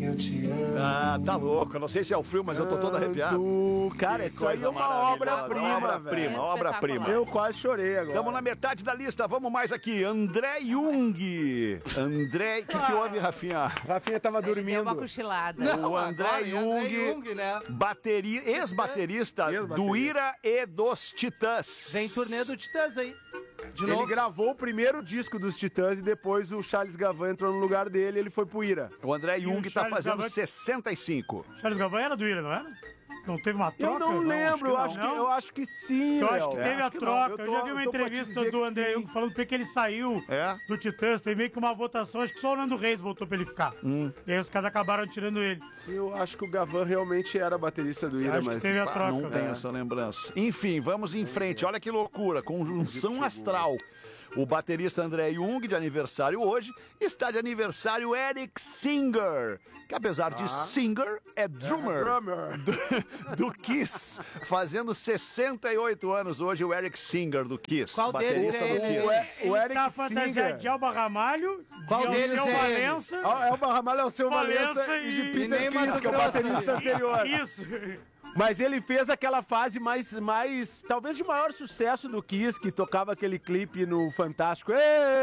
que eu te amo. Ah, tá louco. Eu não sei se é o filme, mas eu tô todo arrepiado. Cara, isso aí é uma obra-prima, velho. Obra-prima. Eu quase chorei agora. Estamos na metade da lista, vamos mais aqui. André Jung. André, o que houve, Rafinha? Rafinha tava Deu dormindo. uma cochilada. O André Jung, né? ex-baterista do Ira e dos Titãs. Vem turnê do Titãs aí. De Ele novo. gravou o primeiro disco dos Titãs e depois o Charles Gavan entrou no lugar dele e ele foi pro Ira. O André E Jung o tá Charles fazendo Gavan- 65. Charles Gavan era do Ira, não era? Não teve uma Eu troca? não lembro, eu acho que sim, Eu acho Léo. que teve a Acho que não. troca. Eu tô- já vi uma tô pra te entrevista dizer do que André sim. Jung falando porque ele saiu É? do Titãs. Tem meio que uma votação, acho que só o Nando Reis voltou pra ele ficar. E aí os caras acabaram tirando ele. Eu acho que o Gavan realmente era baterista do Ira, Acho que mas... teve a troca. Não tem essa lembrança. Enfim, vamos em frente. Olha que loucura. Conjunção astral. O baterista André Jung, de aniversário hoje, está de aniversário Eric Singer, que apesar de singer, é drummer do Kiss, fazendo 68 anos hoje, o Eric Singer do Kiss. Qual deles baterista é do ele? Kiss. O Eric Tá fantasiado Singer. de Alba Ramalho, Qual de deles Alceu é ele? Valença. É o Barramalho, é o seu Valença Valença e de e Peter nem Mato Kiss, que é o Grosso. baterista anterior. Isso. Mas ele fez aquela fase mais, talvez de maior sucesso do Kiss, que tocava aquele clipe no Fantástico.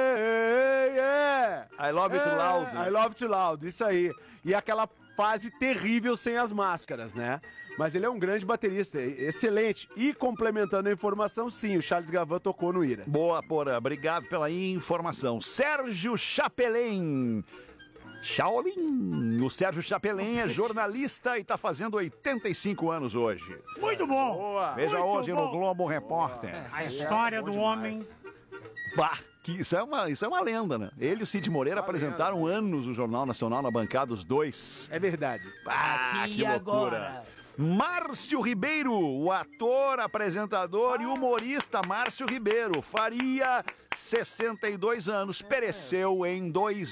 I Love It Loud. I Love It Loud, isso aí. E aquela fase terrível sem as máscaras, né? Mas ele é um grande baterista, excelente. E complementando a informação, sim, o Charles Gavan tocou no Ira. Boa, Porã. Obrigado pela informação. Sérgio Chapelin. Shaolin. O Sérgio Chapelin é jornalista e tá fazendo 85 anos hoje. Muito bom. Veja Muito hoje bom. no Globo Repórter. A história do homem. Bah, que isso é uma lenda, né? Ele e o Cid Moreira apresentaram anos o Jornal Nacional na bancada, os dois. É verdade. Ah, Aqui que loucura. agora. Márcio Ribeiro, o ator, apresentador e humorista Márcio Ribeiro, faria 62 anos, pereceu em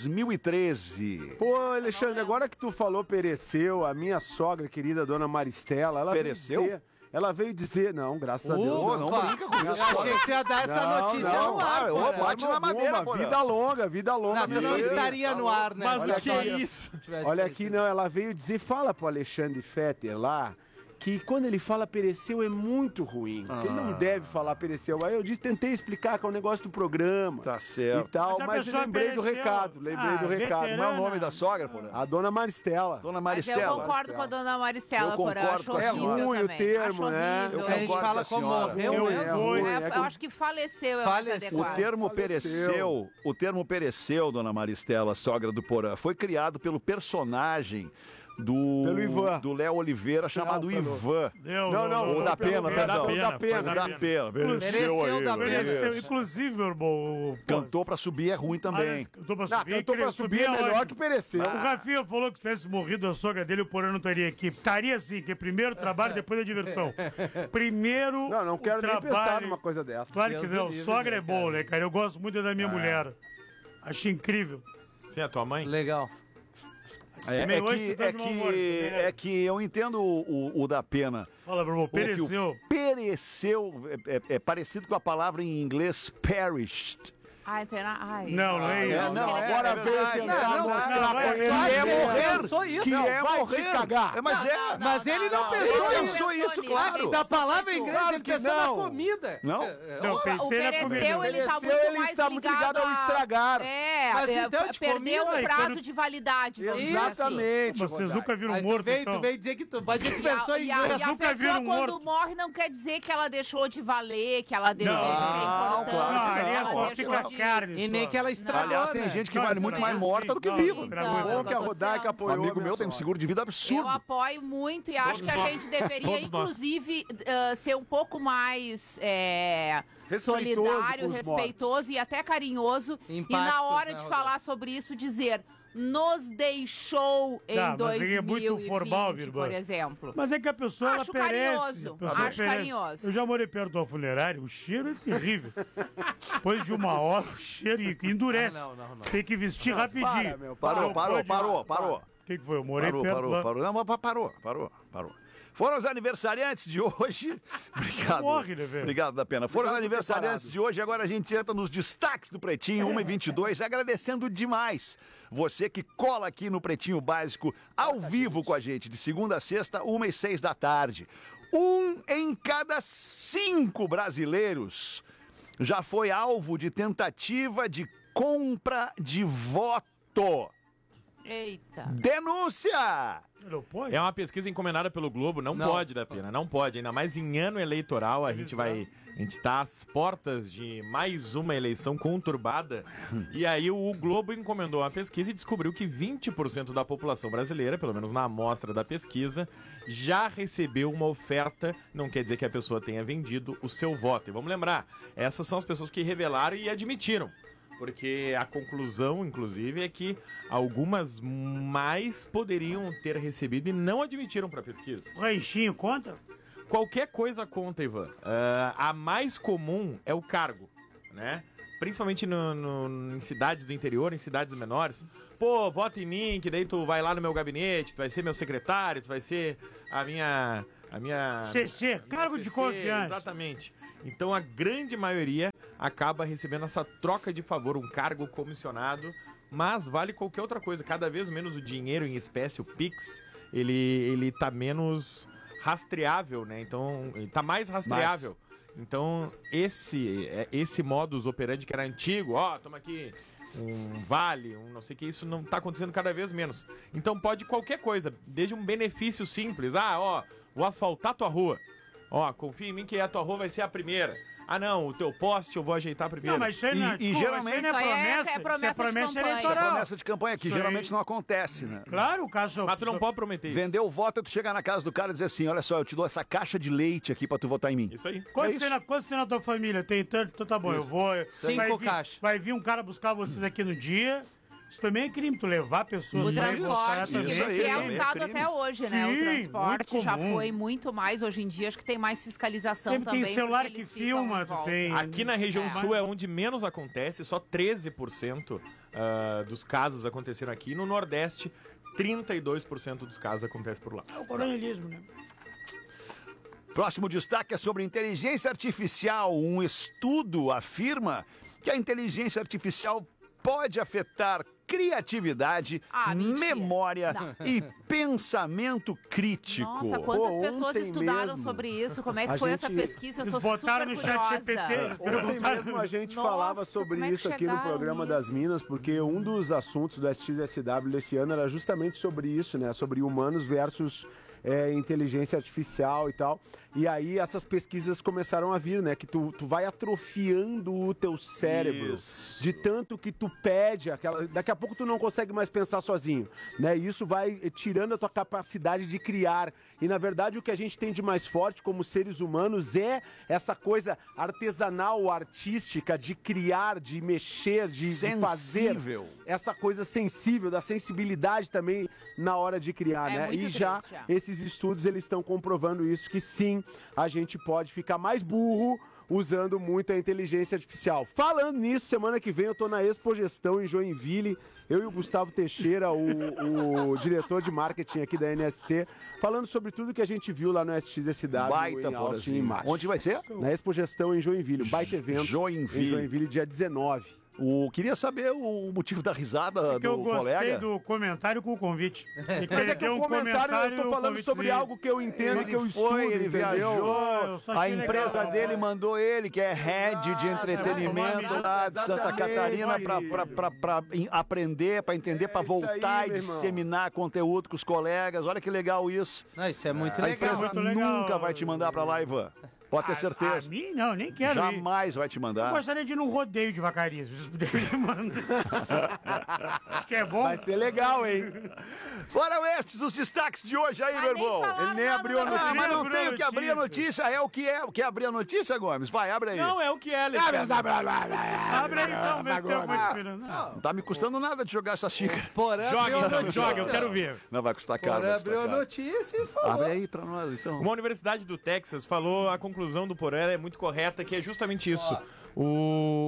2013. Pô, Alexandre, agora que tu falou pereceu, a minha sogra querida, dona Maristela, ela Pereceu? veio dizer, não, graças a Deus. Ô, não brinca com Eu isso. achei que tu ia dar essa notícia no ar. ô, Porã. bate na madeira, Uma Porã. vida longa, vida longa. Não, tu não Meu Deus. estaria no ar, né? Mas Olha o que aqui, é isso? Olha aqui, não, ela veio dizer, fala pro Alexandre Fetter lá, que quando ele fala pereceu é muito ruim. Que ele não deve falar pereceu. Aí eu tentei explicar que é um negócio do programa. Tá certo. E tal, Mas a mas eu pessoa lembrei do pereceu. recado. Lembrei do recado. veterana. Como é o nome da sogra, Porã? A dona Maristela. Dona Mas eu Maristela. concordo com a dona Maristela, Eu Porã. concordo Acho com a horrível senhora. É ruim o também. termo, Acho né? horrível. A gente concordo fala com a como senhora. morreu Eu mesmo. vou. Eu acho que faleceu é o mais Faleceu. O adequado. termo Faleceu. pereceu, dona Maristela, sogra do Porã, foi criado pelo personagem Pelo Ivan. do Léo Oliveira, chamado Ivan. Não, O da Pena, pelo- perdão. o da Pena. Da Pena, Mereceu da Pena. Mereceu. Inclusive, meu irmão. Cantou pra subir é ruim também. Cantou pra Não, subir. cantou pra subir é melhor ótimo. que pereceu. O Rafinha falou que tivesse morrido a sogra dele, o Porã não estaria aqui. Estaria sim, que é primeiro o trabalho, depois a diversão. Primeiro Não quero o nem trabalho. pensar numa coisa dessa. Claro que Deus não, o livre, sogra né, é bom, cara? né, cara? Eu gosto muito da minha mulher. Acho incrível. Sim, a tua mãe? Legal. Também hoje você tá de mau humor, né? É que eu entendo o da Pena. Fala, meu irmão, Porque o pereceu. pereceu é parecido com a palavra em inglês perished. Ai, ai. Não é isso. Não, Agora é veio verdade. tentar Não, mostrar não, pra não, ele. não, Que é não, morrer. pensou isso. Que Não, é vai morrer. te cagar. Mas Mas ele não pensou Ele isso. pensou isso, claro. Da palavra em inglês, Claro ele que pensou na não. comida. Não? Não, O pensei na pereceu, comida. ele tá Pereceu, muito ele mais está muito ligado ao a- estragar. É, Mas então, de perdeu comida, o prazo quando- de validade, vamos dizer assim. Exatamente. Vocês Rodaica. nunca viram Aí morto, tu então. veio dizer que tu pensou em E a inglês. nunca pessoa, viram quando morto. morre, não quer dizer que ela deixou de valer, que ela deixou Não, de ter importância. claro Não, que ali é ela só deixou fica de- carne. E nem só. que ela estragou, Aliás, tem né? gente que Não, vale isso muito não é mais assim. morta do que Não, viva. estragou. Então, Bom que a eu tô Rodaica dizendo. Um apoiou. amigo a minha meu tem um sogra. seguro de vida Eu absurdo. apoio muito e acho que a gente deveria, Todos nós. inclusive, ser um pouco mais Respeitoso solidário, com os respeitoso e até carinhoso. E Empáticos, na hora né, de Rodaica? falar sobre isso, dizer nos deixou em Tá, mas aí é 2020, muito formal, Birbã. por exemplo. Mas é que a pessoa, Acho ela perece. carinhoso, A pessoa acho carinhoso. Eu já morei perto de uma funerária, o cheiro é terrível. Depois de uma hora, o cheiro endurece. Não. Tem que vestir rapidinho. para, meu, Parou, Não parou, pode- parou. O que foi? Eu morei perto Parou. lá. Não, mas parou. Foram os aniversariantes de hoje. Obrigado. Morre, né, velho? Obrigado, da pena. Foram os aniversariantes de hoje. Agora a gente entra nos destaques do Pretinho 1h22, agradecendo demais você que cola aqui no Pretinho Básico ao vivo com a gente, de segunda a sexta, 1h06 da tarde. 1 em cada 5 brasileiros já foi alvo de tentativa de compra de voto. Eita. Denúncia! Não pode? É uma pesquisa encomendada pelo Globo, não pode, da pena, não pode. Ainda mais em ano eleitoral, a gente tá às portas de mais uma eleição conturbada. E aí o Globo encomendou uma pesquisa e descobriu que 20% da população brasileira, pelo menos na amostra da pesquisa, já recebeu uma oferta. Não quer dizer que a pessoa tenha vendido o seu voto. E vamos lembrar, essas são as pessoas que revelaram e admitiram. Porque a conclusão, inclusive, é que algumas mais poderiam ter recebido e não admitiram para a pesquisa. O ranchinho conta? Qualquer coisa conta, Ivan. A mais comum é o cargo, né? Principalmente em cidades do interior, em cidades menores. Pô, vota em mim, que daí tu vai lá no meu gabinete, tu vai ser meu secretário, tu vai ser a minha CC, cargo de confiança. Exatamente. Então a grande maioria acaba recebendo essa troca de favor, um cargo comissionado, mas vale qualquer outra coisa. Cada vez menos o dinheiro em espécie, o Pix, ele tá menos rastreável, né? Então, ele tá mais rastreável. Então, esse modus operandi que era antigo, toma aqui um vale, um não sei o que, isso não tá acontecendo cada vez menos. Então pode qualquer coisa, desde um benefício simples, vou asfaltar tua rua. Confia em mim que a tua rua vai ser a primeira. Não, o teu poste eu vou ajeitar primeiro. Não, mas isso aí não, geralmente isso aí é promessa de campanha. eleitoral. Isso é promessa de campanha, que geralmente não acontece, né? Claro, o caso... Mas tu não pode prometer isso. Vender o voto é tu chegar na casa do cara e dizer assim, olha só, eu te dou essa caixa de leite aqui pra tu votar em mim. Isso aí. Quantos tem na tua família? Tem tanto? Então tá bom, eu vou... 5 caixas. Vai vir um cara buscar vocês aqui no dia... Isso também é crime, tu levar pessoas... O transporte, isso aí, que é também é usado crime. até hoje, né? Sim, O transporte muito já comum. foi muito mais. Hoje em dia, acho que tem mais fiscalização Sempre também. tem celular porque que eles ficam filma, em tu volta. tem... Aqui na região É. sul é onde menos acontece, só 13% dos casos aconteceram aqui. No Nordeste, 32% dos casos acontecem por lá. É o coronelismo, né? Próximo destaque é sobre inteligência artificial. Um estudo afirma que a inteligência artificial pode afetar criatividade, mentira. memória Não. e pensamento crítico. Nossa, quantas Pô, pessoas ontem estudaram mesmo, sobre isso? Como é que a foi gente- essa pesquisa? Eu Eles tô botaram super no chat curiosa. GPT. Ontem mesmo a gente Nossa, falava sobre como é que isso aqui no chegaram programa nisso? das Minas, porque um dos assuntos do SXSW desse ano era justamente sobre isso, né? Sobre humanos versus inteligência artificial e tal. E aí essas pesquisas começaram a vir, né? Que tu vai atrofiando o teu cérebro. Isso. De tanto que tu pede, daqui a pouco tu não consegue mais pensar sozinho, né? E isso vai tirando a tua capacidade de criar. E na verdade o que a gente tem de mais forte como seres humanos é essa coisa artesanal, artística, de criar, de mexer, de fazer. Sensível. Essa coisa sensível, da sensibilidade também na hora de criar, É né? muito E já triste, já. esses estudos eles estão comprovando isso, que sim, a gente pode ficar mais burro usando muito a inteligência artificial. Falando nisso, semana que vem eu tô na Expo Gestão em Joinville, eu e o Gustavo Teixeira, o diretor de marketing aqui da NSC, falando sobre tudo que a gente viu lá no SXSW Baita, em Austin, em Porazinho. março. Onde vai ser? Na Expo Gestão em Joinville, um baita evento Joinville. em Joinville, dia 19. Queria saber o motivo da risada Porque eu do gostei colega. do comentário com o convite. Mas é que o comentário eu tô falando sobre algo que eu entendo, que eu estudo, ele entendeu? viajou, Eu só a achei empresa legal. dele mandou ele, que é head de entretenimento lá de Santa Exatamente. Catarina, pra aprender, pra entender, pra É isso voltar aí, e meu irmão. disseminar conteúdo com os colegas. Olha que legal isso. Não, isso é muito A legal. empresa muito legal. nunca vai te mandar pra lá, Ivan. Pode ter A certeza. mim, não, nem quero ir. Jamais vai te Eu mandar. gostaria de ir num rodeio de vacaria. Se vocês puderem me mandar. Acho que é bom. Vai ser legal, hein? Foram estes os destaques de hoje aí, Mas meu nem irmão. falaram Ele nem nada abriu a da notícia. Mas não Abriu tem a o que abrir a notícia, é o que é. Quer abrir a notícia, Gomes? Vai, abre aí. Não, é o que é, Alexandre. Abre aí então, vê se tem alguma diferença. Não tá me custando nada de jogar essa xícara. Porã Joga abriu a então, notícia. joga, eu quero ver. Não vai custar caro. Porã vai custar abriu a caro. notícia e falou. Abre aí pra nós, então. Uma universidade do Texas falou, a conclusão do Porã é muito correta, que é justamente isso.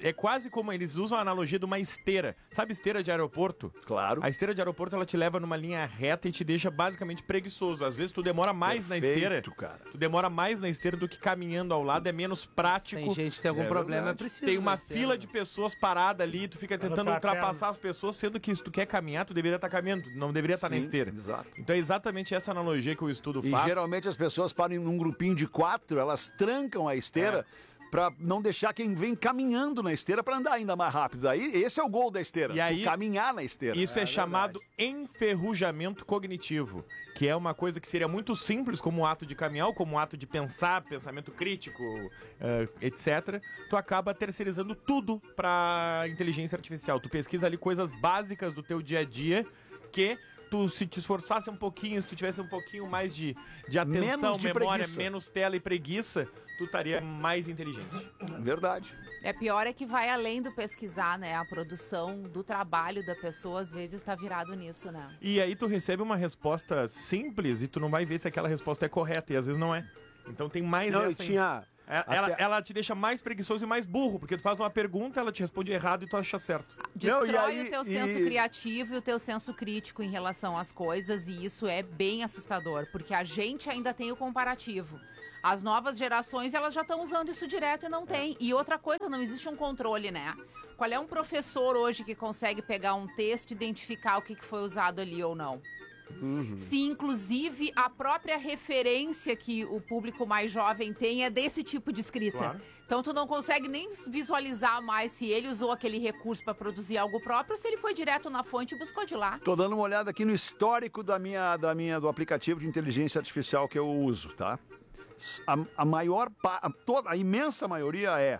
É quase como eles usam a analogia de uma esteira. Sabe esteira de aeroporto? Claro. A esteira de aeroporto, ela te leva numa linha reta e te deixa basicamente preguiçoso. Às vezes tu demora mais na esteira. Cara. Tu demora mais na esteira do que caminhando ao lado, é menos prático. Tem gente que tem algum problema, é preciso. Tem uma da esteira, fila né? de pessoas paradas ali, tu fica tentando pra ultrapassar as pessoas, sendo que se tu quer caminhar, tu deveria estar caminhando, tu não deveria estar na Sim, esteira. exato. Então é exatamente essa analogia que o estudo E faz. geralmente as pessoas param num grupinho de 4, elas trancam a esteira pra não deixar quem vem caminhando na esteira pra andar ainda mais rápido. Aí esse é o gol da esteira, E aí, tu caminhar na esteira. Isso é chamado enferrujamento cognitivo, que é uma coisa que seria muito simples como um ato de caminhar, ou como um ato de pensar, pensamento crítico, etc. Tu acaba terceirizando tudo pra inteligência artificial. Tu pesquisa ali coisas básicas do teu dia a dia que tu, se te esforçasse um pouquinho, se tu tivesse um pouquinho mais de atenção, Menos de memória, preguiça. menos tela e preguiça, tu estaria mais inteligente. Verdade. É pior é que vai além do pesquisar, né? A produção do trabalho da pessoa, às vezes, está virado nisso, né? E aí tu recebe uma resposta simples e tu não vai ver se aquela resposta é correta, e às vezes não é. Então tem mais Não, e essa... tinha... Ela te deixa mais preguiçoso e mais burro, porque tu faz uma pergunta, ela te responde errado e tu acha certo. Destrói Não, e aí- o teu senso criativo e o teu senso crítico em relação às coisas, e isso é bem assustador, porque a gente ainda tem o comparativo. As novas gerações, elas já estão usando isso direto e não tem. E outra coisa, não existe um controle, né? Qual é um professor hoje que consegue pegar um texto e identificar o que foi usado ali ou não? Se, inclusive, a própria referência que o público mais jovem tem é desse tipo de escrita. Claro. Então, tu não consegue nem visualizar mais se ele usou aquele recurso para produzir algo próprio ou se ele foi direto na fonte e buscou de lá. Tô dando uma olhada aqui no histórico do aplicativo de inteligência artificial que eu uso, tá? A imensa maioria é: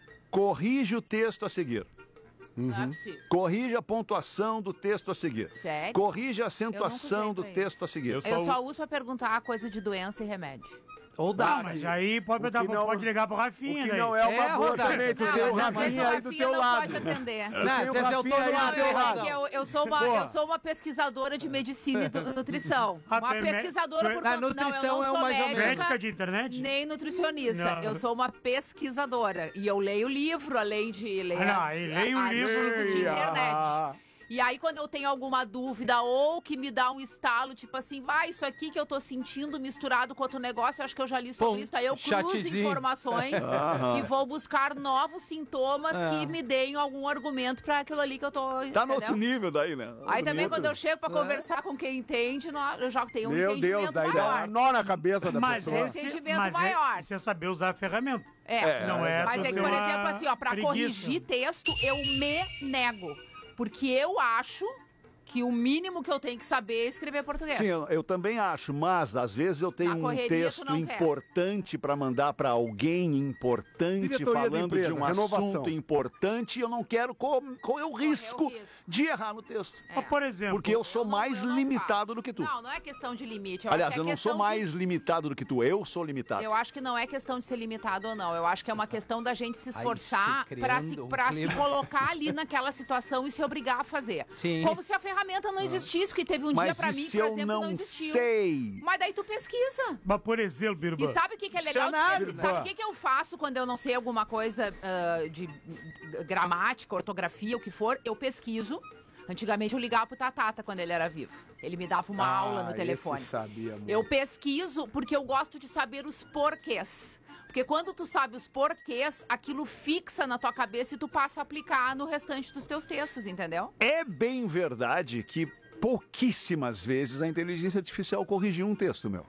corrige o texto a seguir. Não é possível. Corrige a pontuação do texto a seguir. Sério? Corrige a acentuação usei do pra texto a seguir. Eu Eu só uso pra perguntar coisa de doença e remédio. Ou Ah, dá. mas aí pode, O que não- pode ligar pro O Rafinha, que daí. não é uma É, boa Rodaica. também, tu Não, tem o mas às vezes Rafinha aí do Rafinha teu não lado. pode atender. Não, Tem o você acertou Rafinha no aí ar, do teu hein, lado. Rodão? Eu sou uma pesquisadora de medicina e nutrição. Ah, Uma tu é pesquisadora mé- por Na conta... nutrição não, eu é não o sou mais ou menos. Médica de internet? nem nutricionista. Não. Eu sou uma pesquisadora. E eu leio livro, além de ler Ah, não, e leio o livro artigos de e- internet. E aí, quando eu tenho alguma dúvida ou que me dá um estalo, tipo assim, isso aqui que eu tô sentindo misturado com outro negócio, eu acho que eu já li sobre Pum, isso. Aí eu cruzo chatzinho. informações e vou buscar novos sintomas que me deem algum argumento pra aquilo ali que eu tô. Tá no entendeu? outro nível daí, né? Aí também, Outro quando eu chego pra conversar com quem entende, eu já tenho um Meu Deus, entendimento daí dá maior. um nó na cabeça da Mas pessoa. esse, Entendimento mas maior. Esse é saber usar a ferramenta. Não é Mas tu é que, ser por uma exemplo, assim, ó, pra preguiça. corrigir texto, eu me nego. Porque eu acho que o mínimo que eu tenho que saber é escrever português. Sim, eu também acho, mas às vezes eu tenho Na um correria, tu texto não quer. importante para mandar para alguém importante, Diretoria da falando empresa, de um renovação. assunto importante, e eu não quero correr o risco risco. de errar no texto. Mas, por exemplo, Porque eu sou não- mais eu não limitado faço. do que tu. Não, não é questão de limite. Aliás, acho que eu é não sou questão mais limitado do que tu, eu sou limitado. Eu acho que não é questão de ser limitado ou não. Eu acho que é uma questão da gente se esforçar se pra criando um pra se clima. colocar ali naquela situação e se obrigar a fazer. Sim. Como se a ferramenta não existisse, porque teve um dia Mas pra e mim, se por eu exemplo, não existiu. sei? Mas daí tu pesquisa. mas, por exemplo, Biruba, E sabe o que é legal? de Dicionário, pesquisar? Sabe o que eu faço quando eu não sei alguma coisa de gramática, ortografia, o que for? Eu pesquiso. Antigamente eu ligava pro Tatata quando ele era vivo. Ele me dava uma aula no telefone. Esse sabia muito. Eu pesquiso porque eu gosto de saber os porquês. Porque quando tu sabe os porquês, aquilo fixa na tua cabeça e tu passa a aplicar no restante dos teus textos, entendeu? É bem verdade que pouquíssimas vezes a inteligência artificial corrigiu um texto, meu.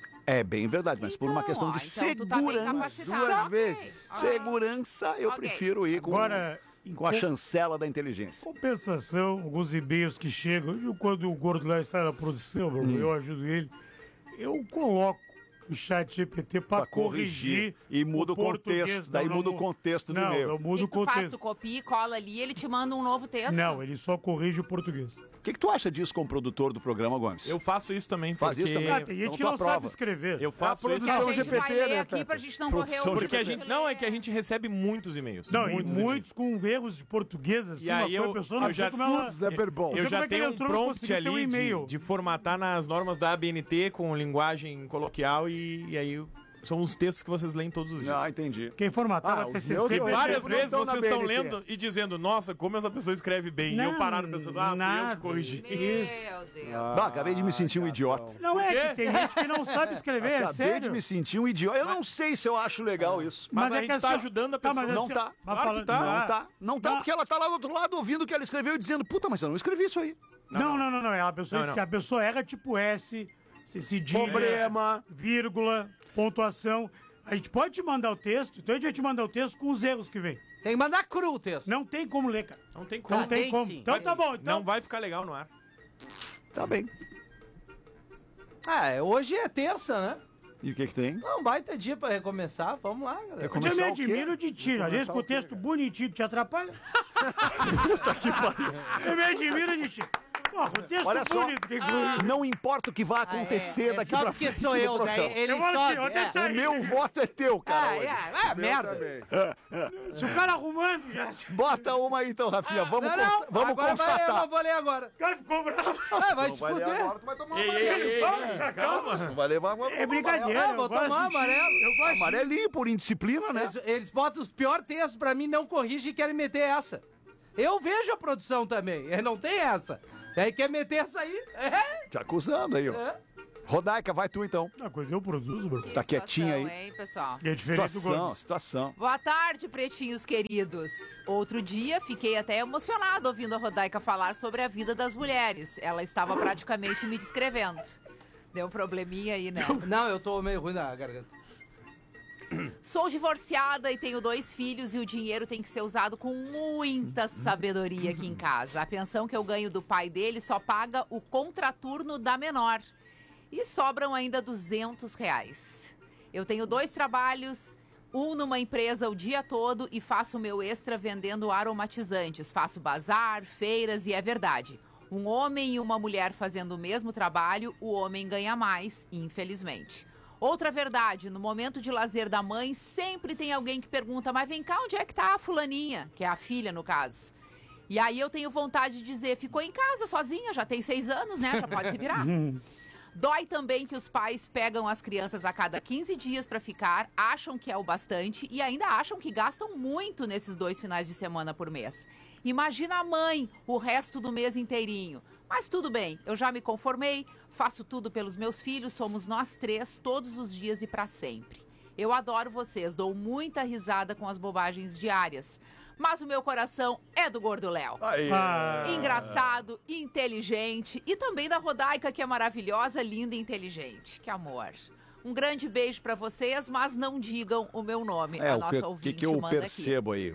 É bem verdade, mas por uma Então, questão ó, de então tu tá bem segurança. capacitado. Duas Ok. vezes. Segurança, eu Ok. prefiro ir agora, em com a chancela da inteligência. compensação, alguns e-mails que chegam, quando o Gordo lá está na produção, eu ajudo ele, eu coloco o chat GPT para corrigir e muda o português. contexto, daí Não, muda o não, contexto do Não, e-mail. eu mudo E o tu faz, tu contexto. copia e cola ali, ele te manda um novo texto. Não, ele só corrige o português. O que tu acha disso como produtor do programa, Gomes? Eu faço isso também, Faz isso porque... também? Tem Então gente que tu não sabe aprova. escrever. Eu faço É a isso produção a gente vai GPT, ler né, aqui Pepe? pra gente não Produção correr o Porque a risco gente... de Não, ler. é que a gente recebe muitos e-mails. Não, e muitos muitos com erros de português, assim, E aí uma coisa, eu- a pessoa não eu já sei como ela... Absurdos, né, Berbon? sei Eu como já é que tenho ele um entrou, não prompt conseguiu ter um ali e-mail. de formatar nas normas da ABNT com linguagem coloquial e aí São os textos que vocês leem todos os dias. Ah, entendi. Quem formatar Ah, a os TCC... meus E eu várias recebo vezes não na vocês estão BNT. lendo e dizendo, nossa, como essa pessoa escreve bem. E eu Não, parado pensando, fui eu nada. que corrigi. Meu Deus. Acabei de me sentir um idiota. Não Por quê? é que tem gente que não sabe escrever, é Acabei sério. de me sentir um idiota. Eu não sei se eu acho legal isso. Mas a é gente que tá assim, ajudando a tá, pessoa. mas Não assim, tá. mas Claro que tá. Não tá. Não tá Não. porque ela tá lá do outro lado ouvindo o que ela escreveu e dizendo, puta, mas eu não escrevi isso aí. Não. A pessoa, Não, não. A pessoa erra tipo S, cedilha, Problema. vírgula, pontuação. A gente pode te mandar o texto, então a gente vai te mandar o texto com os erros que vem. Tem que mandar cru o texto. Não tem como ler, cara. Não tem como. Não tem tem como. sim. Então tá bom. Então, Não vai ficar legal no ar. Tá bem. Hoje é terça, né? E o que tem? Não, baita dia pra recomeçar. Vamos lá, galera. eu Começar me o quê? admiro de ti. Às vezes com o texto bonitinho te atrapalha. Puta que pariu. Eu me admiro de ti. Porra, o texto Olha só, bonito. não importa o que vai acontecer daqui Só pra porque frente sou do eu, programa. né? Ele Eu vou assim, sobe. eu até saí. O meu voto é teu, cara. hoje. Merda. Se o cara arrumando, já... Bota uma aí então, Rafinha. Vamos, vamos agora eu constatar. não vou ler agora. O cara ficou bravo. Vai se Vai ler fuder. agora, tu vai tomar Ei, amarelo. ei, ei, Calma. Não vai levar agora. É brincadeira. Vou eu gosto tomar de ti. amarelo. Eu gosto de ti. Amarelinho por indisciplina, né? Eles botam os piores textos pra mim, não corrigem e querem meter essa. Eu vejo a produção também, não tem essa. E aí quer meter essa aí? Te acusando aí, ó. Rodaica, vai tu então. Uma coisa eu produzo, bro. Tá quietinha aí. Hein, pessoal? E é diferente do Situação, Gomes. situação. Boa tarde, pretinhos queridos. Outro dia fiquei até emocionado ouvindo a Rodaica falar sobre a vida das mulheres. Ela estava praticamente me descrevendo. Deu um probleminha aí, né? Não, eu tô meio ruim na garganta. Sou divorciada e tenho 2 filhos e o dinheiro tem que ser usado com muita sabedoria aqui em casa. A pensão que eu ganho do pai dele só paga o contraturno da menor. E sobram ainda R$200. Eu tenho 2 trabalhos, um numa empresa o dia todo e faço o meu extra vendendo aromatizantes. Faço bazar, feiras e é verdade. Um homem e uma mulher fazendo o mesmo trabalho, o homem ganha mais, infelizmente. Outra verdade, no momento de lazer da mãe, sempre tem alguém que pergunta, mas vem cá, onde é que tá a fulaninha? Que é a filha, no caso. E aí eu tenho vontade de dizer, ficou em casa sozinha, já tem 6 anos, né? Já pode se virar. Dói também que os pais pegam as crianças a cada 15 dias pra ficar, acham que é o bastante e ainda acham que gastam muito nesses 2 finais de semana por mês. Imagina a mãe o resto do mês inteirinho. Mas tudo bem, eu já me conformei, faço tudo pelos meus filhos, somos nós 3 todos os dias e pra sempre. Eu adoro vocês, dou muita risada com as bobagens diárias. Mas o meu coração é do Gordo Léo. Engraçado, inteligente e também da Rodaica, que é maravilhosa, linda e inteligente. Que amor. Um grande beijo pra vocês, mas não digam o meu nome. A nossa o ouvinte que eu manda percebo aí?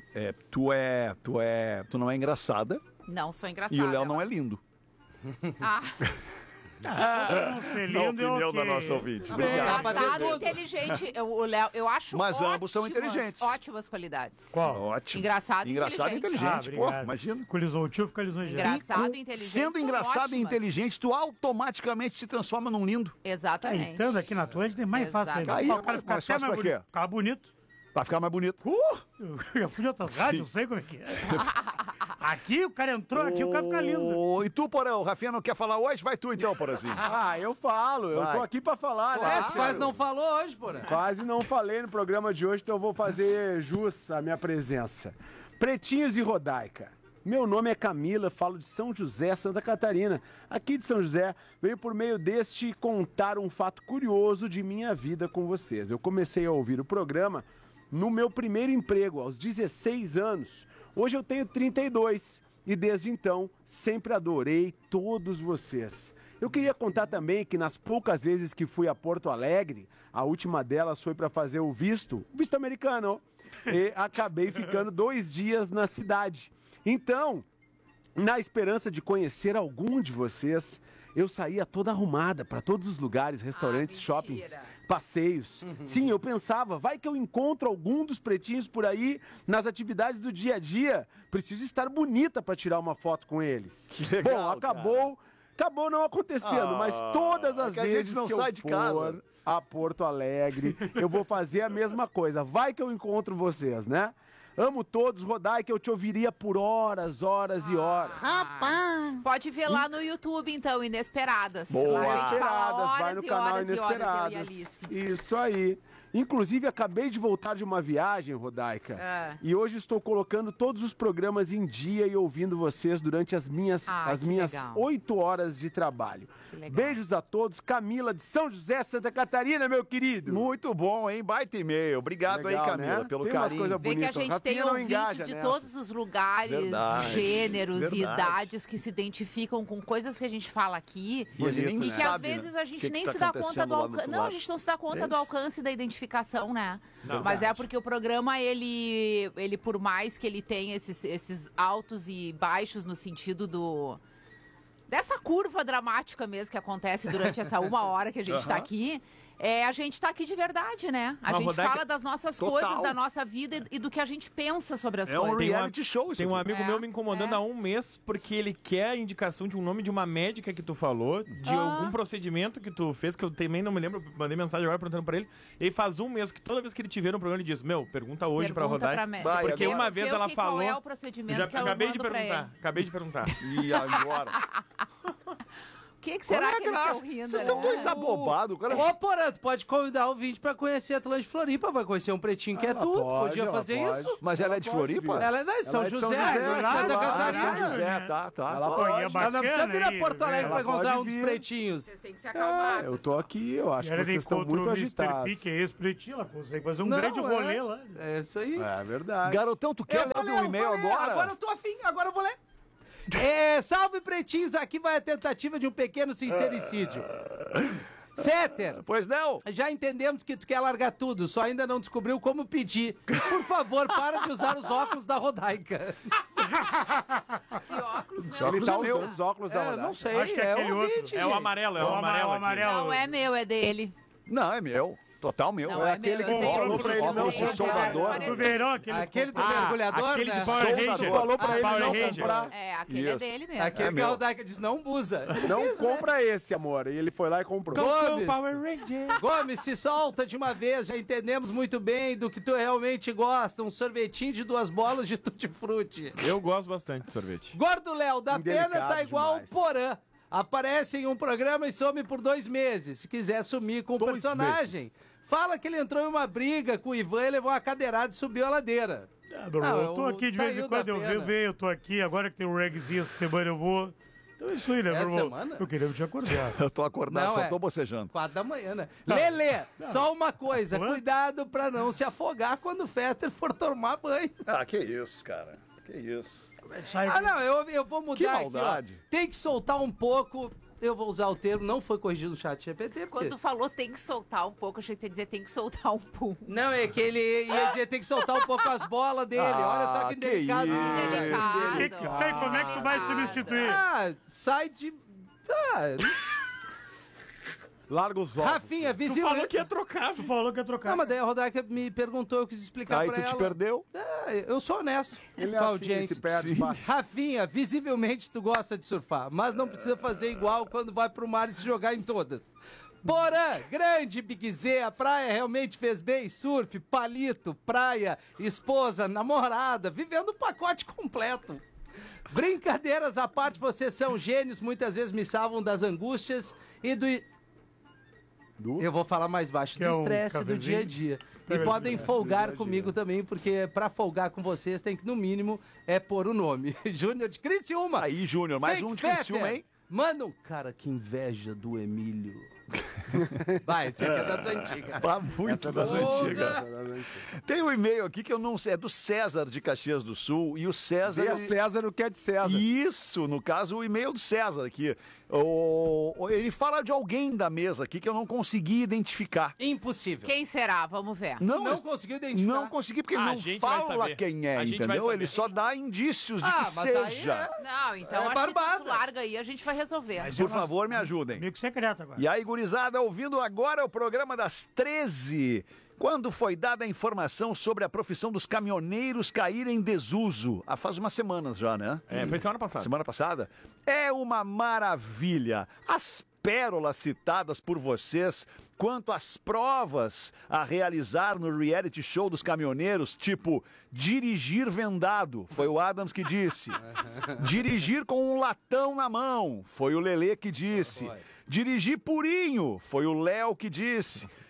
Tu não é engraçada aqui. Não sou engraçada. e o Léo não é lindo. Ah, Não ser lindo é ok. ouvinte. engraçado e inteligente. O Léo, eu acho Mas ambos são inteligentes. Ótimas qualidades. Qual? Ótimo. Engraçado e Engraçado e inteligente. inteligente. Pô, obrigado. imagina. Colisou o tio, fica lisonjeado. Engraçado e inteligente. Sendo são engraçado e ótimas. inteligente, tu automaticamente se transforma num lindo. Exatamente. Estando aqui na Atlântida é mais fácil ainda. Aí, O cara fica mais até fácil mais pra quê? bonito. Ficar bonito. Pra ficar mais bonito. Eu já fui de outras rádios, eu sei como é que é. Aqui o cara entrou, aqui o cara fica lindo. E tu, Porão, o Rafinha não quer falar hoje? Vai tu então, Porãozinho. Eu falo, eu Vai. tô aqui pra falar, né? Tu quase não falou hoje, porra. Quase não falei no programa de hoje, então eu vou fazer jus à minha presença. Pretinhos e Rodaica. Meu nome é Camila, falo de São José, Santa Catarina. Aqui de São José, venho por meio deste contar um fato curioso de minha vida com vocês. Eu comecei a ouvir o programa no meu primeiro emprego, aos 16 anos. Hoje eu tenho 32 e desde então sempre adorei todos vocês. Eu queria contar também que nas poucas vezes que fui a Porto Alegre, a última delas foi para fazer o visto americano, e acabei ficando 2 dias na cidade. Então, na esperança de conhecer algum de vocês, eu saía toda arrumada para todos os lugares, restaurantes, mentira. shoppings, passeios. Sim, eu pensava, vai que eu encontro algum dos pretinhos por aí nas atividades do dia a dia. Preciso estar bonita para tirar uma foto com eles. Que legal, Bom, acabou não acontecendo, mas todas as que a gente vezes não que sai eu de for casa. a Porto Alegre, eu vou fazer a mesma coisa. Vai que eu encontro vocês, né? Amo todos, Rodaica, eu te ouviria por horas e horas. Pode ver lá no YouTube, então, Inesperadas. Boa. Lá a gente fala Inesperadas, vai horas no e canal horas e horas, eu e a Inesperadas. Alice. Isso aí. Inclusive, acabei de voltar de uma viagem, Rodaica. E hoje estou colocando todos os programas em dia e ouvindo vocês durante as minhas legal. 8 horas de trabalho. Beijos a todos. Camila de São José, Santa Catarina, meu querido. Muito bom, hein? Baita e-mail. Obrigado Legal, aí, Camila, né? pelo Tem umas carinho. coisas Vê que a bonitas. gente Rafinha tem não ouvintes engaja de nessa. todos os lugares, Verdade, gêneros verdade. e idades que se identificam com coisas que a gente fala aqui. E a gente nem Bonito, E né? que às sabe, vezes né? a gente O que nem tá se dá conta acontecendo do lá do alcance. outro Não, a lado. gente não se dá conta É do isso. alcance da identificação, né? Não. Mas é porque o programa, ele por mais que ele tenha esses altos e baixos no sentido dessa curva dramática mesmo que acontece durante essa 1 hora que a gente tá aqui. A gente tá aqui de verdade, né? A Mas, gente Rodaica, fala das nossas total. coisas, da nossa vida e do que a gente pensa sobre as É um coisas. reality show isso Tem um aqui. amigo meu me incomodando há um mês porque ele quer a indicação de um nome de uma médica que tu falou, de algum procedimento que tu fez, que eu também não me lembro, mandei mensagem agora perguntando pra ele. E aí faz um mês que toda vez que ele te vê no programa, ele diz, pergunta hoje pra Pergunta Rodai. mé- Vai, Porque agora. uma vez ela falou... Qual é o procedimento Já que eu acabei de mando pra ele? perguntar. E agora? O que será Qual é a que eles graça? estão rindo, Vocês né? são dois abobados. Cara... Ô, Porã, tu pode convidar o ouvinte pra conhecer a Atlântica Floripa, vai conhecer um pretinho que é Ela tu. pode, Podia ela fazer pode. isso. Mas ela é de pode Floripa? vir. Ela é de São é de São José, José, Santa claro, Catarina. São José, tá. Ela Pô, pode. e é Ela não precisa bacana vir a aí, Porto Alegre né? pra Ela encontrar pode um dos vir. pretinhos. Vocês têm que se acalmar. Eu tô aqui, eu acho que Ela vocês estão encontra muito o Mr. agitados. P, que é esse pretinho, ela consegue fazer um Não, grande rolê lá. É isso aí. É verdade. Garotão, tu quer ler o e-mail agora? Agora eu tô afim, agora eu vou ler. Salve pretinhos, aqui vai a tentativa de um pequeno sincericídio. Fetter, Pois não? já entendemos que tu quer largar tudo, só ainda não descobriu como pedir. Por favor, para de usar os óculos da Rodaica. Que óculos, meu? Ele tá é meu. usando os óculos da Rodaica. Não sei, Acho que é aquele ouvinte, outro. É o gente. amarelo, Não é meu, é dele. Não, é meu. Total meu. Não É é aquele meu, que é tu dele. falou pra ele não Óculos de comprar. soldador. Do verão, Aquele do mergulhador, aquele né? de Falou Ranger. tu falou pra ele Power não Ranger. comprar. É, aquele é Isso. dele mesmo. Aquele que meu. a Rodaica diz, não usa. Não compra esse, amor. E ele foi lá e comprou. Gomes, Ranger. Gomes, se solta de uma vez, já entendemos muito bem do que tu realmente gosta, um sorvetinho de 2 bolas de tutti-frutti. Eu gosto bastante de sorvete. Gordo Léo, da Indelicado pena tá igual demais. o Porã. Aparece em um programa e some por 2 meses. Se quiser sumir com o 2 personagem, fala que ele entrou em uma briga com o Ivan e levou uma cadeirada e subiu a ladeira. Eu tô aqui de tá vez aí em o quando, da eu pena. venho, eu tô aqui. Agora que tem o regzinho essa semana eu vou. Então é isso aí, né, Essa meu irmão? semana? Eu queria te acordar. Eu tô acordado, Não, só é. tô bocejando. 4 da manhã, né? Lelê, só uma coisa, Ué? cuidado pra não se afogar quando o Fetter for tomar banho. Ah, que isso, cara. Que isso. Sai Ah, não, eu vou mudar Que aqui, maldade. ó. Tem que soltar um pouco. Eu vou usar o termo, não foi corrigido no chat GPT. Porque... Quando falou tem que soltar um pouco, achei que ia dizer tem que soltar um pum. Não, é que ele ia dizer tem que soltar um pouco as bolas dele. Olha só que que delicado. isso. Delicado. Como é que tu vai substituir? Ah, sai de... Ah, Larga os óculos. Rafinha, Tu visível... falou que ia trocar. Tu falou que ia trocar. Não, mas daí a Rodaica me perguntou, eu quis explicar Aí pra tu ela. te perdeu? Ah, eu sou honesto Ele com é a assim, ele audiência. se perde fácil. Rafinha, visivelmente tu gosta de surfar, mas não precisa fazer igual quando vai pro mar e se jogar em todas. Porã, grande Big Z, a praia realmente fez bem? Surf, palito, praia, esposa, namorada, vivendo o pacote completo. Brincadeiras à parte, vocês são gênios, muitas vezes me salvam das angústias e do... Eu vou falar mais baixo, Que do é um estresse do cafezinho? dia a dia. E Pega podem esse folgar comigo também, porque pra folgar com vocês tem que, no mínimo, pôr o nome. Júnior de Criciúma. Aí, Júnior, mais Fake um de Fetter. Criciúma, hein? Manda um cara que inveja do Emílio. Vai, isso aqui é das antigas. Tá muito das Porra. antigas. Tem um e-mail aqui que eu não sei, é do César de Caxias do Sul. E o César. Dê a César o que é de César. Isso, no caso, o e-mail do César aqui. Ele fala de alguém da mesa aqui que eu não consegui identificar. Impossível. Quem será? Vamos ver. Não conseguiu identificar. Não consegui, porque ele A não gente vai fala saber. quem é, A gente vai entendeu? saber. Ele só dá indícios de que mas aí seja. Não, então É acho barbada. que tu larga aí, a gente vai resolver. Mas Por favor, me ajudem. Amigo secreto agora. E aí, gurizada, ouvindo agora o programa das 13, quando foi dada a informação sobre a profissão dos caminhoneiros cair em desuso. Faz umas semanas já, né? Foi semana passada. Semana passada. É uma maravilha. As pérolas citadas por vocês quanto às provas a realizar no reality show dos caminhoneiros, tipo dirigir vendado, foi o Adams que disse. Dirigir com um latão na mão, foi o Lelê que disse. Dirigir purinho, foi o Léo que disse.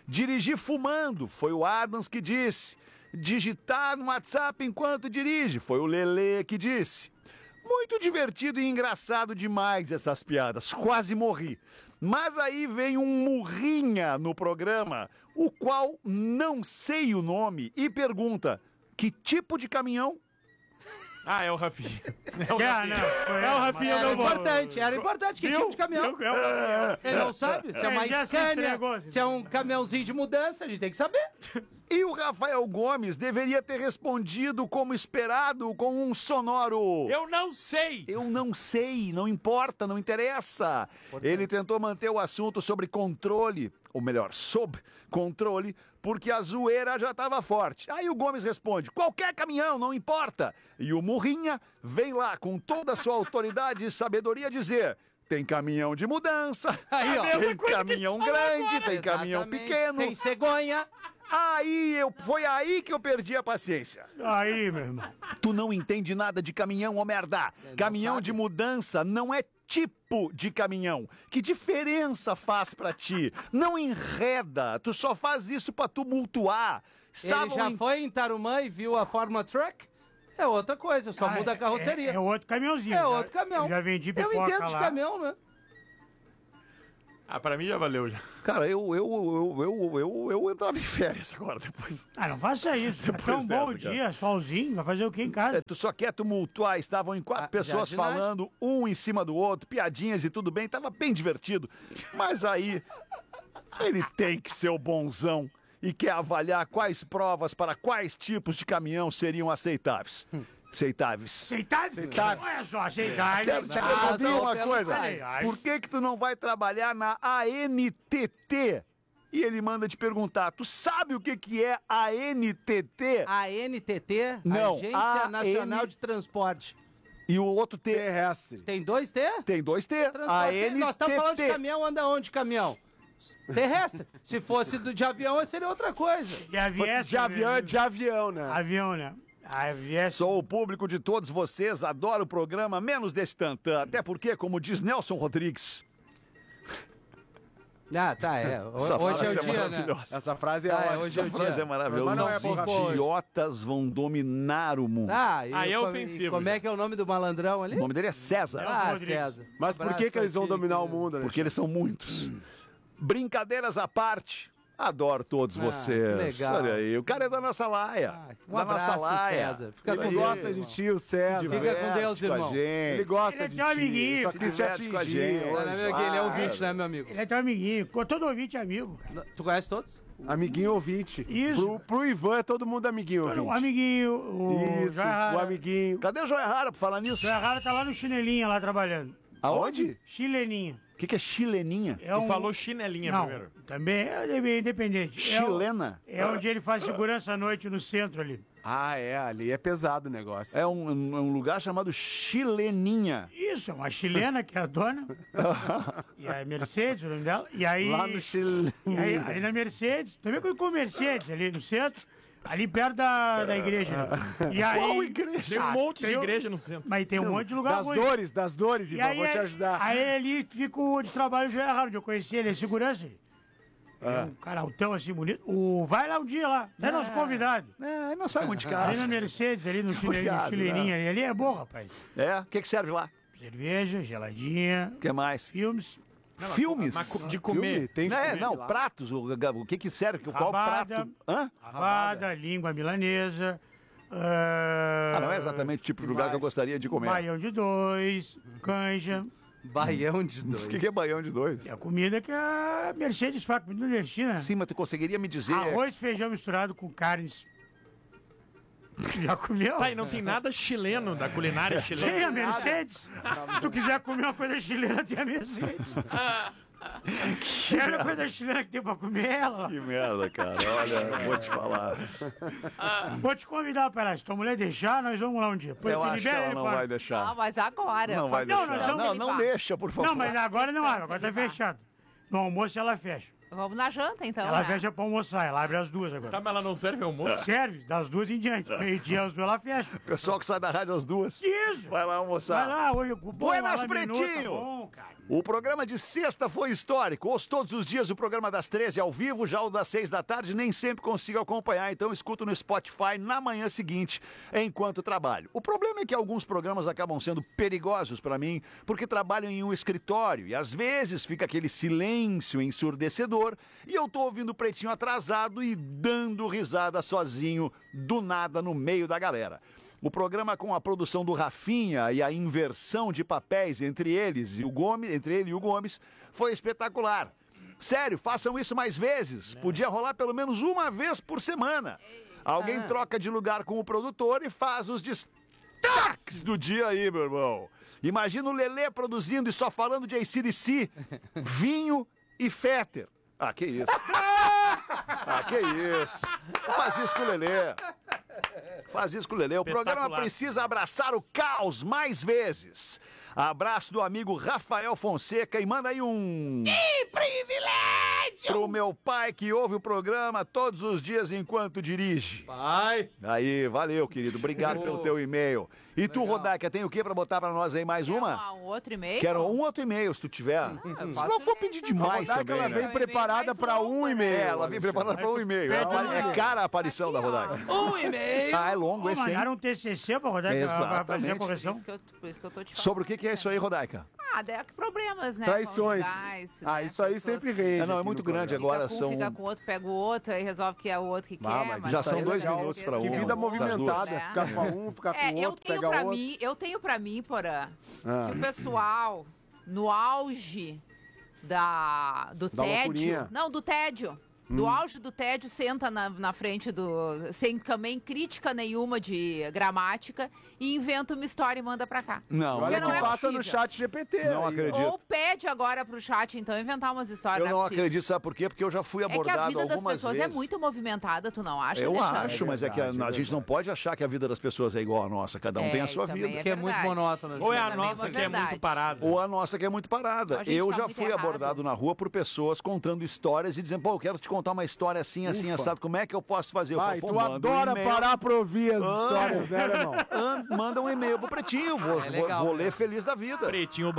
Dirigir fumando, foi o Adams que disse. Digitar no WhatsApp enquanto dirige, foi o Lelê que disse. Muito divertido e engraçado demais essas piadas, quase morri. Mas aí vem um murrinha no programa, o qual não sei o nome, e pergunta, que tipo de caminhão? Ah, é o Rafinha. É o É, Rafinha. não, É o Rafinha, Era meu irmão. importante, que tipo de caminhão. Ele não sabe se é uma já se Scania, entregou, assim. se é um caminhãozinho de mudança, a gente tem que saber. E o Rafael Gomes deveria ter respondido como esperado com um sonoro. Eu não sei. Eu não sei, não importa, não interessa. Ele tentou manter o assunto sobre controle, ou melhor, sob controle, porque a zoeira já estava forte. Aí o Gomes responde, qualquer caminhão, não importa. E o Murrinha vem lá com toda a sua autoridade e sabedoria dizer... Tem caminhão de mudança, Aí, ó. tem caminhão grande, tem caminhão Exatamente. pequeno. Tem cegonha. Foi aí que eu perdi a paciência. Aí, meu irmão. Tu não entende nada de caminhão, ô merda. Caminhão sabe. de mudança não é tipo de caminhão. Que diferença faz pra ti? Não enreda, tu só faz isso pra tumultuar. Ele já foi em Tarumã e viu a Fórmula Truck? É outra coisa, só muda a carroceria. É outro caminhãozinho. É já- outro caminhão. Eu já vendi Eu pipoca entendo de lá. caminhão, né? Ah, pra mim já valeu. Já. Cara, eu entrava em férias agora depois. Ah, não faça isso. É Depois tão bom o dessa, cara. dia, solzinho. Vai fazer o que em casa? Tu só quer tumultuar, estavam em 4 pessoas jardinagem. falando, um em cima do outro, piadinhas e tudo bem, tava bem divertido. Mas aí, ele tem que ser o bonzão e quer avaliar quais provas para quais tipos de caminhão seriam aceitáveis. Aceitáveis. Aceitável? Olha só, aceitável. Sério, te Ah, perguntar não, uma pelo coisa. site. Por que tu não vai trabalhar na ANTT? E ele manda te perguntar, tu sabe o que é ANTT? A NTT, Não, Agência Nacional de Transporte. E o outro T Terrestre. Tem 2 T? tem 2 T. Transporte. Nós estamos falando de ANTT. caminhão, anda onde caminhão? Terrestre. Se fosse de avião, seria outra coisa. De avião, De avião é de avião, né? Avião, né? Avião. Sou o público de todos vocês, adoro o programa, menos desse tantã. Até porque, como diz Nelson Rodrigues, Ah, tá, é. essa Hoje é frase o dia, né? maravilhosa. Essa frase é Ah, ótima. hoje é o Essa frase dia. é maravilhosa. Mas não é Os borracha. idiotas vão dominar o mundo. Ah, e Aí é como- ofensivo, Como já. é que é o nome do malandrão ali? O nome dele é César, Ah, Rodrigues. César. Mas por Abraço que eles vão pra ti, dominar o cara. mundo, né? porque eles são muitos. Brincadeiras à parte, adoro todos Ah, vocês. que legal. Olha aí, o cara é da nossa laia. Ah, um da nossa abraço, laia. César. Fica Ele com Ele Deus, gosta de irmão. ti, o César. Fica com diverte Deus, com a irmão. gente. Ele gosta Ele é de teu ti. amiguinho, Só se quis te diverte com a atingir. gente. Não, não é meu, ele é ouvinte, né, meu amigo? Ele é teu amiguinho. Todo ouvinte é amigo. cara. Tu conhece todos? Amiguinho ouvinte. Isso. Pro Ivan é todo mundo amiguinho O ouvinte. amiguinho, o Isso, Joia o amiguinho. Cadê o Joia Rara pra falar nisso? Joia Rara tá lá no Chinelinha, lá trabalhando. Aonde? Chileninha. O que é chileninha? É Tu falou chinelinha Não, primeiro. também é independente. Chilena? É onde ele faz segurança à noite no centro ali. Ah, é, ali é pesado o negócio. É um lugar chamado Chileninha. Isso, é uma chilena que é a dona. E a Mercedes, o nome dela. E aí, Lá no Chile. e aí ali na Mercedes, também com Mercedes, ali no centro, ali perto da igreja. Né? E aí, Qual igreja? Tem um monte de tem igreja no centro. Mas tem um monte de lugar ruim. Das dores, E Ivan, aí, vou te ajudar. Aí ali fica o de trabalho já errado, eu conheci ele, é segurança. É um cara altão assim, bonito. Vai lá um dia lá, é nosso convidado. É, não sai muito de Ali na casa. Mercedes, ali no Obrigado, chileirinho, ali é bom, rapaz. É? O que serve lá? Cerveja, geladinha, O que mais? filmes, Filmes? De comer. Filme? Tem É, filme não, lá. pratos. O que serve? Qual Rabada. prato? Hã? rabada, língua milanesa. Ah, não é exatamente o tipo de lugar que eu gostaria de comer. Baião de 2, canja. Baião de dois. O que é baião de dois? É a comida que a Mercedes faz, comida nordestina. Sim, mas tu conseguiria me dizer... Arroz, feijão misturado com carnes. Já comeu? Pai, não tem nada chileno da culinária Tem a chilena. Mercedes. Se tu quiser comer uma coisa chilena, tem a Mercedes. Quero coisa chilena que tem pra comer ela. Que merda, cara. Olha, vou te falar. Vou te convidar pra lá. Se tua mulher deixar, nós vamos lá um dia. Pô, Eu acho que libera ela ele não pra- vai Ah, deixar. mas agora. Não vai Faz Não, deixar. nós vamos Não, ele não vá. deixa, por favor. Não, mas agora não abre, agora tá fechado. No almoço ela fecha. Vamos na janta, então. Ela né? fecha pra almoçar, ela abre às 2 agora. Tá, mas ela não serve almoço? Serve, das 2 em diante. Meio-dia às 2 ela fecha. Pessoal que sai da rádio às 2. Isso! Vai lá almoçar. Vai lá, hoje. Bom, Buenas, lá, minuto, Pretinho! tá bom. Não, cara. O programa de sexta foi histórico. Ouço todos os dias o programa das 13 ao vivo, já o das 6 da tarde nem sempre consigo acompanhar, então escuto no Spotify na manhã seguinte, enquanto trabalho. O problema é que alguns programas acabam sendo perigosos para mim, porque trabalho em um escritório e às vezes fica aquele silêncio ensurdecedor e eu tô ouvindo o Pretinho atrasado e dando risada sozinho, do nada, no meio da galera. O programa com a produção do Rafinha e a inversão de papéis entre ele e o Gomes foi espetacular. Sério, façam isso mais vezes. Podia rolar pelo menos uma vez por semana. Alguém troca de lugar com o produtor e faz os destaques do dia aí, meu irmão. Imagina o Lelê produzindo e só falando de AC/DC, vinho e Fetter. Ah, que isso. Ah, que isso. Faz isso com o Lelê. Faz isso com o Lelê. O programa precisa abraçar o caos mais vezes. Abraço do amigo Rafael Fonseca e manda aí um... Que privilégio! Pro meu pai que ouve o programa todos os dias enquanto dirige. Pai! Aí, valeu, querido. Obrigado pelo teu e-mail. E tu, Rodaica, tem o que pra botar pra nós aí? Mais uma? Um outro e-mail? Quero um outro e-mail, se tu tiver. Se não for pedir demais Rodaica, também, ela né? vem preparada pra um e-mail. Ela vem preparada pra um e-mail. É cara a aparição da Rodaica. Um e-mail! Ah, é longo esse, hein? Mandaram um TCC pra rodar, pra fazer a Exatamente. correção. Por isso que eu tô te falando. Sobre o que é isso aí, Rodaica? Problemas, né? Traições. conjugais, Ah, né? isso aí Pessoas sempre que rende. Não, é aqui muito no grande programa. agora. Fica com um, fica com o outro, pega o outro, aí resolve que é o outro que Ah, quer. mas já isso são aí é 2 legal. minutos pra Que um. vida das movimentada. duas. né? Ficar com um, ficar com o Eu outro, tenho pegar pra o outro. mim, Porã, Ah. que o pessoal, no auge do Da tédio... loucurinha. Não, do tédio. Do auge do tédio, senta na frente sem também crítica nenhuma de gramática e inventa uma história e manda pra cá. Não, Olha não que é passa no possível. chat GPT. Não aí. acredito. Ou pede agora pro chat, então, inventar umas histórias. eu não é possível. acredito, sabe por quê? Porque eu já fui É que a abordado vida das algumas pessoas vezes. é muito movimentada, tu não acha, Eu Alexandre? acho, mas é que a verdade, gente não pode achar que a vida das pessoas é igual à nossa. Cada um tem a sua também vida. Que é muito verdade. monótono. Ou é a Também é nossa uma que é verdade. muito parada. Ou a nossa que é muito parada. A gente Eu tá já muito fui errado. abordado na rua por pessoas contando histórias e dizendo, pô, eu quero te contar uma história assim, assim, assado. Como é que eu posso fazer? Eu Vai, falo, tu pô, manda um adora e-mail. parar pra ouvir as histórias, né, alemão? Manda um e-mail pro Pretinho. legal, Vou né? ler feliz da vida.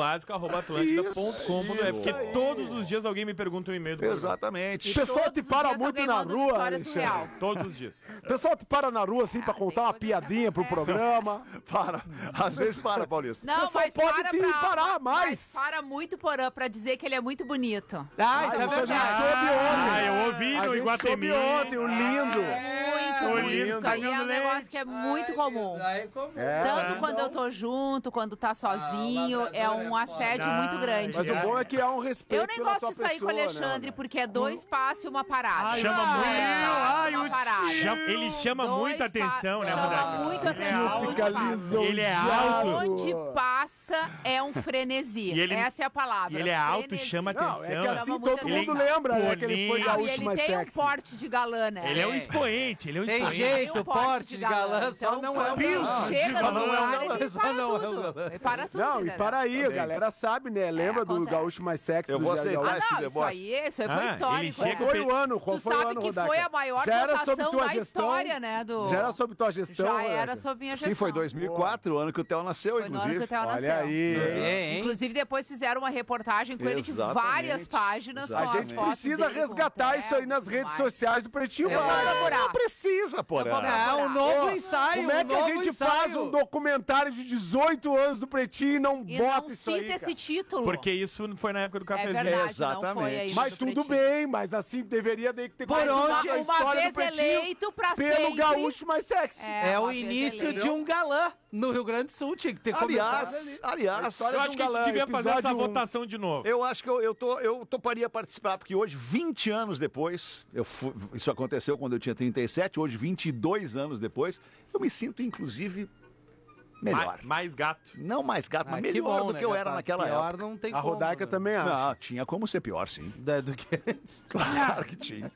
Pretinhobásico@atlântida.com.br. Isso. Porque todos os dias alguém me pergunta um e-mail do programa. Exatamente. O pessoal Todos te os para dias muito alguém na manda uma rua, história Alexandre. surreal. Todos os dias. O pessoal te para na rua, assim, pra tem contar uma coisa- piadinha pro programa. Para. Às vezes para, Paulista. Não, pessoal mas pode para te parar mais. Mas para muito Porã pra dizer que ele é muito bonito. Ah, isso é isso a gente verdade. soube ontem. Ah, eu ouvi A no gente Iguatemi. soube ontem, o lindo. Muito Ô, bonito. lindo, Isso aí é um Fernando negócio Leite. que é muito comum. Aí é comum. É. Tanto quando eu tô junto, quando tá sozinho, labrador é um é assédio foda. muito grande. Mas o bom é que há um respeito Eu nem pela gosto tua de sair com o pessoa, Alexandre, né, porque é 2 passos e uma parada. Chama Dois muito. passos e uma parada. Ele chama Dois muita atenção, né, chama Rodaica? muito Ele é atenção. alto. Fica onde passa. lisonjeado. Ele é alto. Onde passa é um frenesi. E ele- Essa é a palavra. E ele é alto, Frenesi. chama Não, atenção. é que Chama assim muita todo atenção. mundo lembra, né? Que ele foi Não, da Não, e última ele tem um sexy. porte de galã, né? Ele é um expoente, ele é um Tem expoente. jeito, Tem um porte de galã, só Então, não é um quando ele galã. chega Só no não é um lugar, galã, ele só para não é um tudo. galã. Ele para tudo, Não, e entendeu? para aí, a galera sabe, né? Lembra do acontece. Gaúcho Mais Sexy Eu do vou Zé aceitar Gaúcho? esse Não, deboche. isso aí foi Ah, histórico. ele chega- Qual foi o ano? Qual Tu foi o sabe ano, que Rodaica? foi a maior Já era sob votação tua da gestão? história, né? Já era sob tua gestão, Já Rodaica? era sob minha gestão. Sim, foi 2004, o ano que o Theo nasceu, Foi no ano que inclusive. o Theo Olha nasceu. aí. É, hein? Inclusive, depois fizeram uma reportagem com ele de Exatamente. várias páginas A com as gente fotos precisa dele com resgatar o isso aí Theo nas e redes tudo mais. sociais do Pretinho Eu vou Básico. procurar. Não precisa, porra. Eu vou É um novo Ô, ensaio. Como é que a novo gente ensaio. faz um documentário de 18 anos do Pretinho e não E bota não isso aí, cita cara? esse título. Porque isso foi na época do é cafezinho. verdade, não Exatamente. foi aí. Mas tudo bem, mas assim deveria ter Por conhecido onde? a Uma história vez do Pretinho eleito pra pelo sempre. Gaúcho Mais Sexy. É o uma vez início eleito. de um galã no Rio Grande do Sul. Tinha que ter começado ali. Aliás, história Eu de acho um que a gente galã, devia fazer episódio essa 1. votação de novo. eu acho que eu toparia participar, porque hoje, 20 anos depois, isso aconteceu quando eu tinha 37, hoje, 22 anos depois, eu me sinto, inclusive, melhor. Mais gato. Não mais gato, mas Ah, que melhor bom, do né, que eu cara? era naquela Pior época. não tem A como, Rodaica né? também acha. Não, tinha como ser pior, sim. Do que antes. Claro que tinha.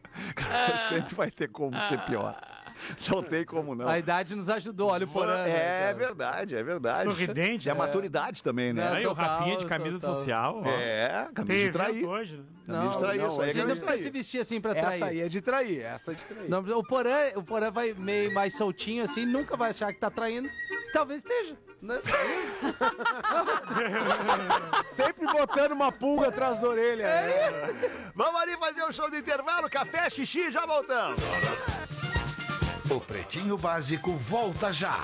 Cara, sempre vai ter como ser pior. Não tem como não. A idade nos ajudou, olha o Porã. né, É cara? verdade, é verdade. Sorridente, E a né? maturidade também, né? Não, Aí o total, Rafinha de camisa total. social. ó. É, camisa Tem de evento trair. hoje, né? Camisa de trair, isso aí é A gente não camisa de precisa se trair. vestir assim pra Essa trair. aí é de trair, essa é de trair. Não, o Porã vai meio mais soltinho assim, nunca vai achar que tá traindo. Talvez esteja. Não é isso? Sempre botando uma pulga atrás da orelha. Vamos ali fazer um show de intervalo, café, xixi, já voltamos. O Pretinho Básico volta já.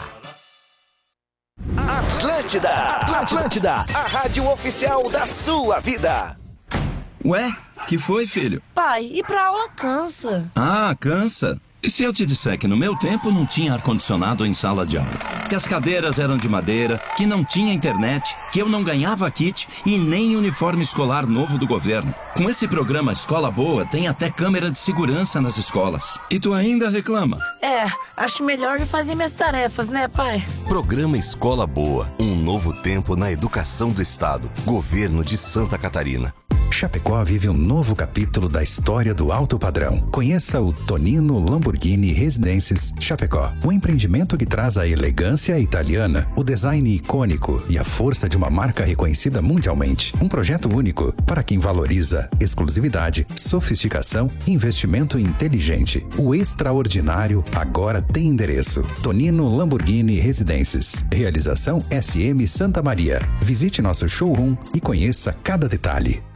Atlântida, a rádio oficial da sua vida. Ué, que foi, filho? Pai, ir pra aula cansa. Ah, cansa? E se eu te disser que no meu tempo não tinha ar-condicionado em sala de aula? Que as cadeiras eram de madeira, que não tinha internet, que eu não ganhava kit e nem uniforme escolar novo do governo. Com esse programa Escola Boa, tem até câmera de segurança nas escolas. E tu ainda reclama? Acho melhor ir fazer minhas tarefas, né, pai? Programa Escola Boa, um novo tempo na educação do Estado. Governo de Santa Catarina. Chapecó vive um novo capítulo da história do alto padrão. Conheça o Tonino Lamborghini Residences Chapecó. Um empreendimento que traz a elegância italiana, o design icônico e a força de uma marca reconhecida mundialmente. Um projeto único para quem valoriza exclusividade, sofisticação e investimento inteligente. O extraordinário agora tem endereço. Tonino Lamborghini Residences. Realização SM Santa Maria. Visite nosso showroom e conheça cada detalhe.